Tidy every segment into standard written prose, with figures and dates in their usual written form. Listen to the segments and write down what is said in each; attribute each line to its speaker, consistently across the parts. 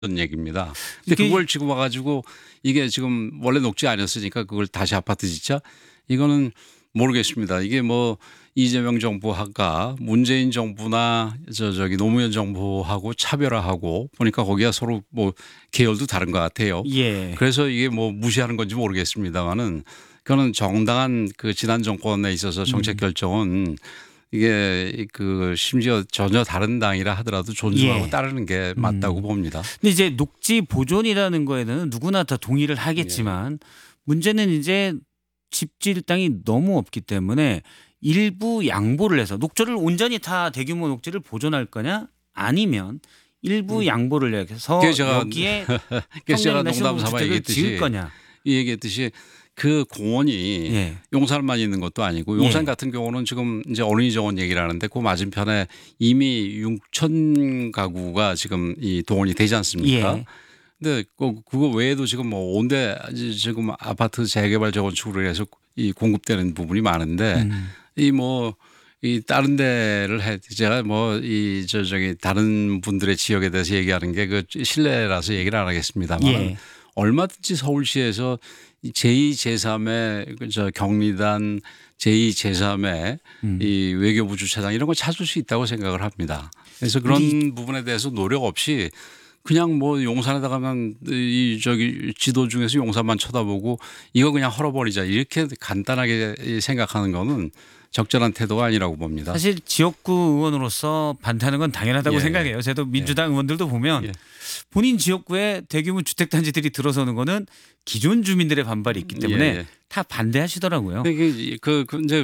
Speaker 1: 얘기입니다. 근데 그걸 지금 와가지고 이게 지금 원래 녹지 아니었으니까 그걸 다시 아파트 짓자 이거는 모르겠습니다. 이게 뭐 이재명 정부가 문재인 정부나 저기 노무현 정부하고 차별화하고 보니까 거기가 서로 뭐 계열도 다른 것 같아요.
Speaker 2: 예.
Speaker 1: 그래서 이게 뭐 무시하는 건지 모르겠습니다만은 그거는 정당한 그 지난 정권에 있어서 정책 결정은 이게 그 심지어 전혀 다른 당이라 하더라도 존중하고
Speaker 2: 예.
Speaker 1: 따르는 게 맞다고 봅니다.
Speaker 2: 근데 이제 녹지 보존이라는 거에는 누구나 다 동의를 하겠지만 문제는 이제 집질 땅이 너무 없기 때문에 일부 양보를 해서 녹조를 온전히 다 대규모 녹지를 보존할 거냐 아니면 일부 양보를 해서
Speaker 1: 그래서 제가
Speaker 2: 여기에
Speaker 1: 그래서 제가
Speaker 2: 평면이나
Speaker 1: 농담 삼아
Speaker 2: 신혼주택을
Speaker 1: 얘기했듯이
Speaker 2: 지을 거냐.
Speaker 1: 이 얘기했듯이 그 공원이
Speaker 2: 예.
Speaker 1: 용산만 있는 것도 아니고 용산
Speaker 2: 예.
Speaker 1: 같은 경우는 지금 이제 어린이 정원 얘기를 하는데 그 맞은편에 이미 6천 가구가 지금 이 동원이 되지 않습니까?
Speaker 2: 예.
Speaker 1: 근데 그거 외에도 지금 뭐 온데 지금 아파트 재개발 재건축으로 해서 이 공급되는 부분이 많은데 이 뭐 이 다른 데를 제가 뭐 이 저기 다른 분들의 지역에 대해서 얘기하는 게 그 실례라서 얘기를 안 하겠습니다만
Speaker 2: 예.
Speaker 1: 얼마든지 서울시에서 제2, 제3의 저 경리단 제2, 제3의 이 외교부 주차장 이런 거 찾을 수 있다고 생각을 합니다. 그래서 그런 부분에 대해서 노력 없이 그냥 뭐 용산에다가만 이 저기 지도 중에서 용산만 쳐다보고 이거 그냥 헐어버리자 이렇게 간단하게 생각하는 거는 적절한 태도가 아니라고 봅니다.
Speaker 2: 사실 지역구 의원으로서 반대하는 건 당연하다고
Speaker 1: 예.
Speaker 2: 생각해요. 저도 민주당 의원들도 보면
Speaker 1: 예.
Speaker 2: 본인 지역구에 대규모 주택단지들이 들어서는 거는 기존 주민들의 반발이 있기 때문에
Speaker 1: 예.
Speaker 2: 다 반대하시더라고요.
Speaker 1: 그 이제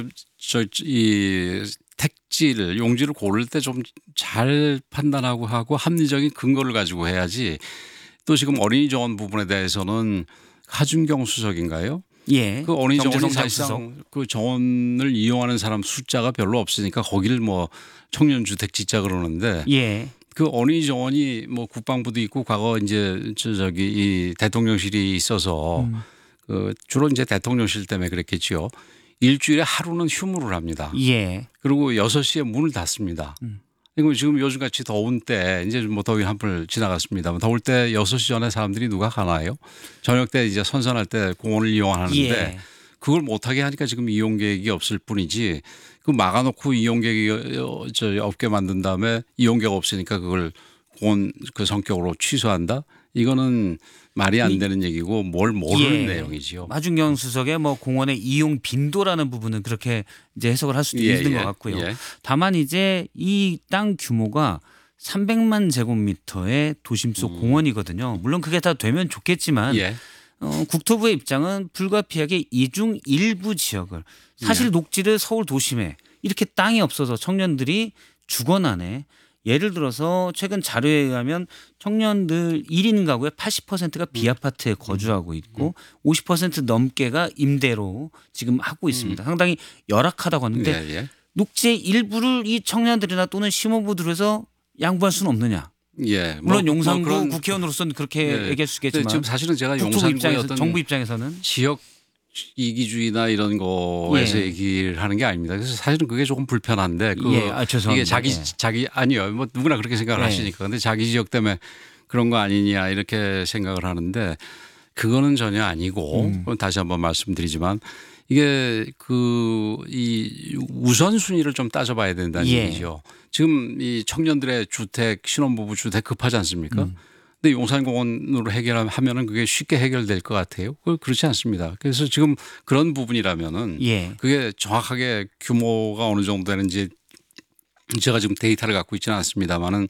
Speaker 1: 이 택지를 용지를 고를 때 좀 잘 판단하고 하고 합리적인 근거를 가지고 해야지 또 지금 어린이 정원 부분에 대해서는 하준경 수석인가요?
Speaker 2: 예.
Speaker 1: 그 어린이 정원이
Speaker 2: 경제성장
Speaker 1: 사실상 그 정원을 이용하는 사람 숫자가 별로 없으니까 거기를 뭐 청년 주택 짓자 그러는데
Speaker 2: 예.
Speaker 1: 그 어린이 정원이 뭐 국방부도 있고 과거 이제 저기 이 대통령실이 있어서 그 주로 이제 대통령실 때문에 그랬겠지요. 일주일에 하루는 휴무를 합니다.
Speaker 2: 예.
Speaker 1: 그리고 6시에 문을 닫습니다. 그리고 지금 요즘같이 더운 때 이제 뭐 더위 한풀 지나갔습니다만 더울 때 6시 전에 사람들이 누가 가나요? 저녁 때 이제 선선할 때 공원을 이용하는데
Speaker 2: 예.
Speaker 1: 그걸 못하게 하니까 지금 이용객이 없을 뿐이지 그 막아놓고 이용객이 없게 만든 다음에 이용객 없으니까 그걸 공원 그 성격으로 취소한다? 이거는 말이 안 되는 얘기고 뭘 모르는 내용이지요.
Speaker 2: 마준경 수석의 뭐 공원의 이용 빈도라는 부분은 그렇게 이제 해석을 할 수도 있는 것 같고요. 다만 이제 이 땅 규모가 300만 제곱미터의 도심 속 공원이거든요. 물론 그게 다 되면 좋겠지만 국토부의 입장은 불가피하게 이중 일부 지역을 사실 녹지를 서울 도심에 이렇게 땅이 없어서 청년들이 주거난에 예를 들어서 최근 자료에 의하면 청년들 1인 가구의 80%가 비아파트에 거주하고 있고 50% 넘게가 임대로 지금 하고 있습니다. 상당히 열악하다고 하는데 녹지의 일부를 이 청년들이나 또는 심호부들에서 양보할 수는 없느냐.
Speaker 1: 예.
Speaker 2: 물론 용산구 국회의원으로서는 그렇게 얘기할 수 있겠지만
Speaker 1: 지금 사실은 제가
Speaker 2: 용산구
Speaker 1: 용산구의
Speaker 2: 입장에서
Speaker 1: 어떤
Speaker 2: 정부 입장에서는
Speaker 1: 지역 이기주의나 이런 거에서 얘기를 하는 게 아닙니다. 그래서 사실은 그게 조금 불편한데 이게 자기 아니요. 뭐 누구나 그렇게 생각을 하시니까. 근데 자기 지역 때문에 그런 거 아니냐 이렇게 생각을 하는데 그거는 전혀 아니고 다시 한번 말씀드리지만 이게 이 우선순위를 좀 따져봐야 된다는 얘기죠. 지금 이 청년들의 주택, 신혼부부 주택 급하지 않습니까? 근데 용산공원으로 해결하면은 그게 쉽게 해결될 것 같아요. 그렇지 않습니다. 그래서 지금 그런 부분이라면은 그게 정확하게 규모가 어느 정도 되는지 제가 지금 데이터를 갖고 있지는 않습니다만은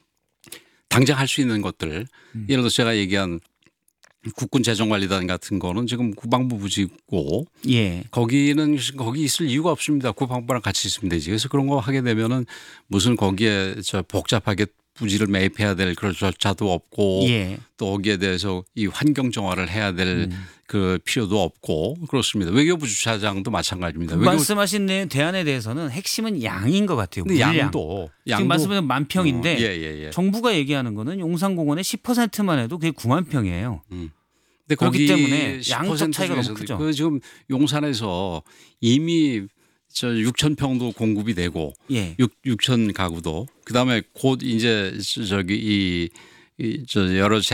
Speaker 1: 당장 할 수 있는 것들 예를 들어서 제가 얘기한 국군 재정관리단 같은 거는 지금 국방부 부지고 거기는 거기 있을 이유가 없습니다. 국방부랑 같이 있으면 되지. 그래서 그런 거 하게 되면은 무슨 거기에 복잡하게 부지를 매입해야 될 그런 절차도 없고 또 거기에 대해서 이 환경 정화를 해야 될 그 필요도 없고 그렇습니다. 외교부 주차장도 마찬가지입니다.
Speaker 2: 말씀하신 대안에 대해서는 핵심은 양인 것 같아요.
Speaker 1: 근데 양도
Speaker 2: 지금 말씀하신 만 평인데 정부가 얘기하는 거는 용산공원의 10%만 해도 그게 9만 평이에요.
Speaker 1: 근데
Speaker 2: 그렇기 때문에 양적 차이가 너무 크죠.
Speaker 1: 그 지금 용산에서 이미 6천 평도 공급이 되고 6천 가구도 그다음에 곧 이제 저기 여러